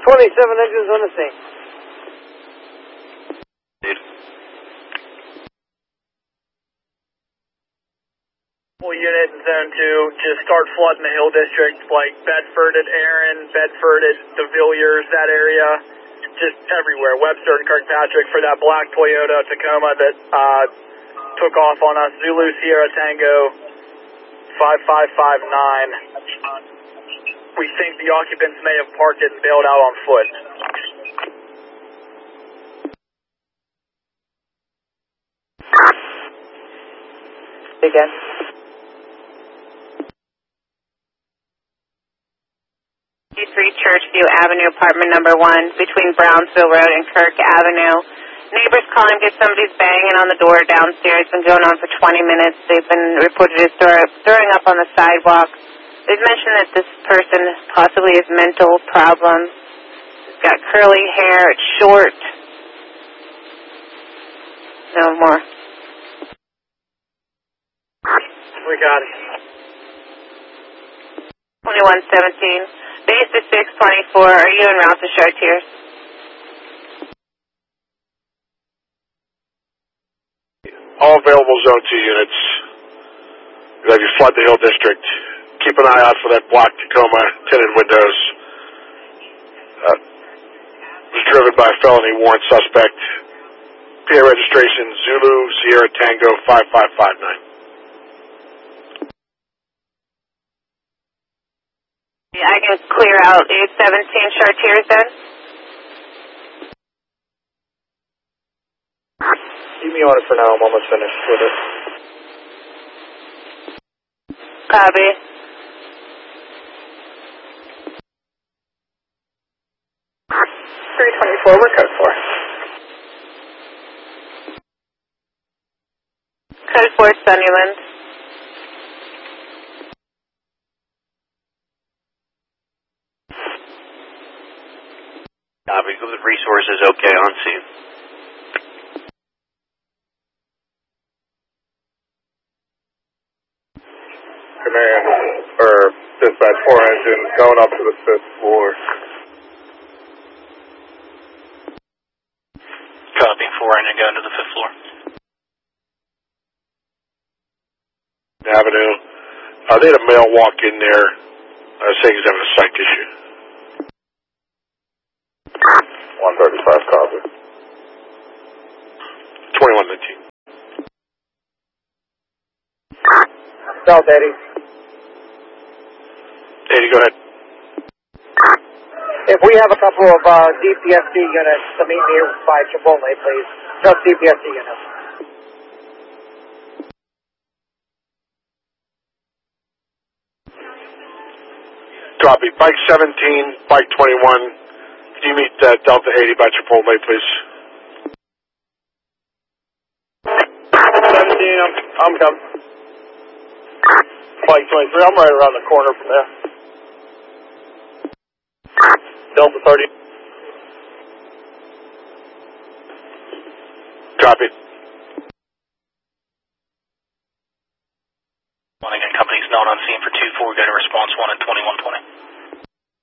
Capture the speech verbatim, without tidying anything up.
twenty-seven engines on the scene. Dude. Unit in zone two, just start flooding the Hill District, like Bedford at Aaron, Bedford at the Villiers, that area, just everywhere. Webster and Kirkpatrick for that black Toyota Tacoma that uh, took off on us. Zulu Sierra Tango five five five nine. We think the occupants may have parked it and bailed out on foot. Again. three Churchview Avenue, apartment number one, between Brownsville Road and Kirk Avenue. Neighbors calling because somebody's banging on the door downstairs. It's been going on for twenty minutes. They've been reported as throw- throwing up on the sidewalk. They've mentioned that this person possibly has mental problems. He's got curly hair. It's short. No more. We got it. twenty-one seventeen. Base is six twenty-four. Are you en route to Chartiers? All available zone two units. As you flood the Hill District, keep an eye out for that black Tacoma, tinted windows. Uh, was driven by a felony warrant suspect. P A registration Zulu Sierra Tango five five five nine. I can clear out eight seventeen Chartiers then? Keep me on it for now. I'm almost finished with it. Copy. three twenty-four, we're code four. Code four, Sunnyland. Copy. The resources okay on scene. Command, or dispatch four engine going up to the fifth floor. Copy. Four engine going to the fifth floor. Avenue. Uh, they had a male walk in there uh, saying he's having a psych issue. one thirty-five copy. twenty-one nineteen. South Eddie. Eddie, go ahead. If we have a couple of uh, D P S C units to meet me by Chipotle, please. Just D P S C units. Copy. Bike seventeen, bike twenty-one. Can you meet uh, Delta eighty by Chipotle, please? seventeen, I'm, I'm coming. Bike twenty-three, I'm right around the corner from there. Delta thirty. Copy. One again, company's known on scene for two four. Go to response one at twenty-one twenty.